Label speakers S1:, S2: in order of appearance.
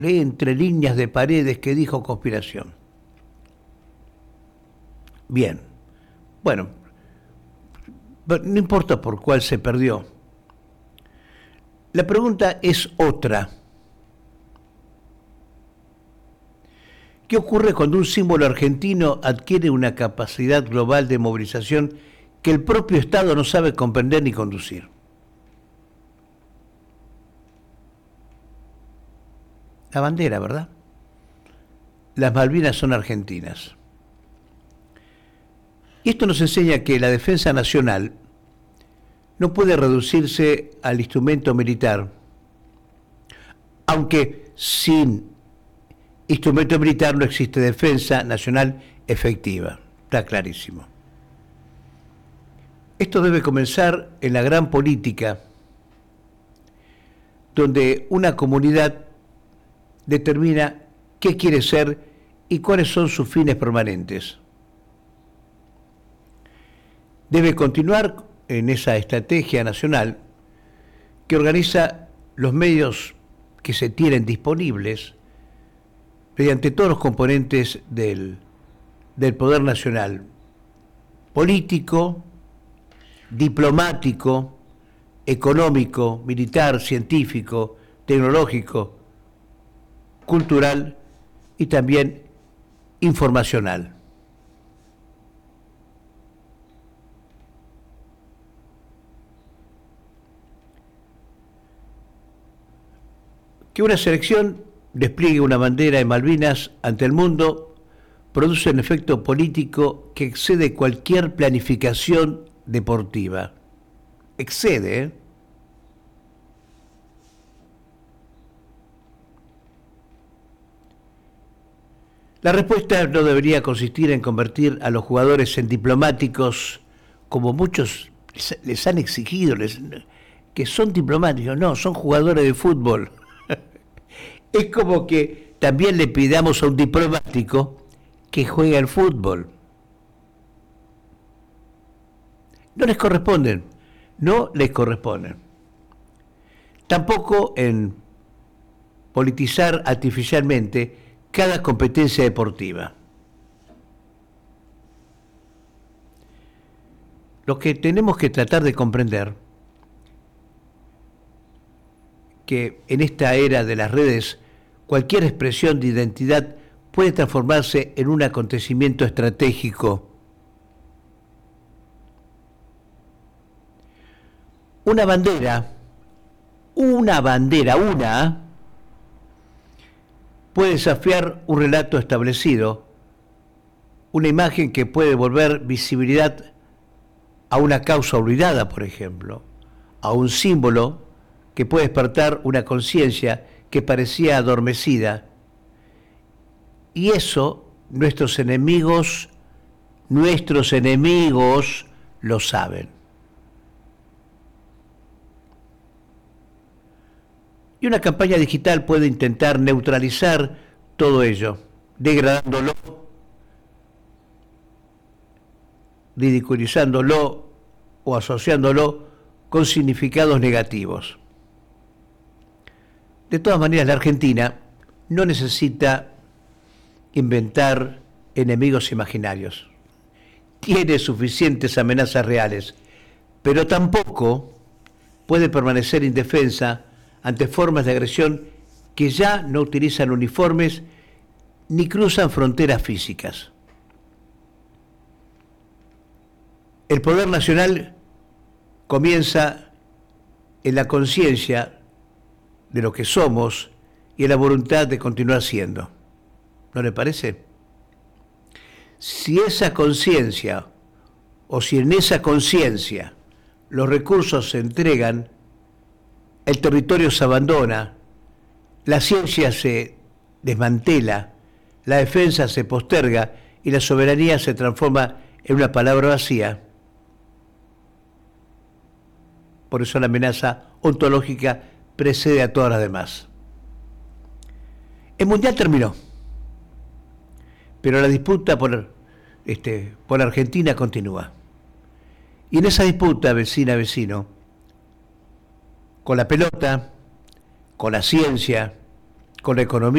S1: Lee entre líneas de Paredes que dijo conspiración. Bien, bueno, no importa por cuál se perdió. La pregunta es otra. ¿Qué ocurre cuando un símbolo argentino adquiere una capacidad global de movilización que el propio Estado no sabe comprender ni conducir? La bandera, ¿verdad? Las Malvinas son argentinas. Y esto nos enseña que la defensa nacional no puede reducirse al instrumento militar, aunque sin instrumento militar no existe defensa nacional efectiva, está clarísimo. Esto debe comenzar en la gran política, donde una comunidad determina qué quiere ser y cuáles son sus fines permanentes. Debe continuar en esa estrategia nacional que organiza los medios que se tienen disponibles mediante todos los componentes del poder nacional, político, diplomático, económico, militar, científico, tecnológico, cultural y también informacional. Que una selección despliegue una bandera de Malvinas ante el mundo produce un efecto político que excede cualquier planificación deportiva. Excede, ¿eh? La respuesta no debería consistir en convertir a los jugadores en diplomáticos, como muchos les han exigido, que son diplomáticos. No, son jugadores de fútbol. Es como que también le pidamos a un diplomático que juegue al fútbol. No les corresponden, no les corresponden. Tampoco en politizar artificialmente cada competencia deportiva. Lo que tenemos que tratar de comprender que en esta era de las redes cualquier expresión de identidad puede transformarse en un acontecimiento estratégico. Una bandera, puede desafiar un relato establecido, una imagen que puede devolver visibilidad a una causa olvidada, por ejemplo, a un símbolo que puede despertar una conciencia que parecía adormecida. Y eso nuestros enemigos lo saben. Y una campaña digital puede intentar neutralizar todo ello, degradándolo, ridiculizándolo o asociándolo con significados negativos. De todas maneras, la Argentina no necesita inventar enemigos imaginarios. Tiene suficientes amenazas reales, pero tampoco puede permanecer indefensa ante formas de agresión que ya no utilizan uniformes ni cruzan fronteras físicas. El poder nacional comienza en la conciencia de lo que somos y en la voluntad de continuar siendo. ¿No le parece? Si esa conciencia, o si en esa conciencia los recursos se entregan, el territorio se abandona, la ciencia se desmantela, la defensa se posterga y la soberanía se transforma en una palabra vacía. Por eso la amenaza ontológica precede a todas las demás. El Mundial terminó, pero la disputa por Argentina continúa. Y en esa disputa, vecina, vecino, con la pelota, con la ciencia, con la economía,